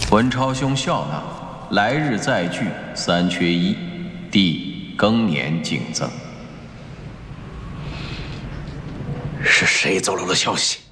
文超兄笑纳，来日再聚，3缺1，弟庚年敬赠。 是谁走漏了消息？